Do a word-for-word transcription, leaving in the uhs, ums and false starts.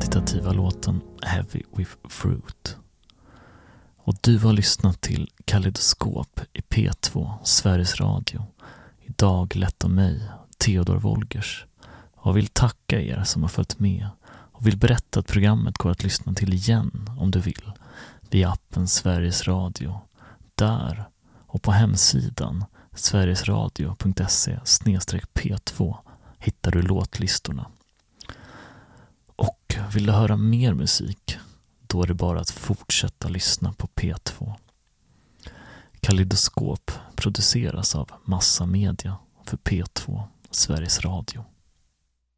meditativa låten Heavy with Fruit. Och du har lyssnat till Kaleidoskop i P två, Sveriges Radio. Idag lett av mig, Theodor Wolgers. Och vill tacka er som har följt med och vill berätta att programmet går att lyssna till igen om du vill via appen Sveriges Radio. Där och på hemsidan sverigesradio punkt se slash p två hittar du låtlistorna. Och vill du höra mer musik, då är det bara att fortsätta lyssna på P två. Kaleidoskop produceras av Massa Media för P två, Sveriges Radio.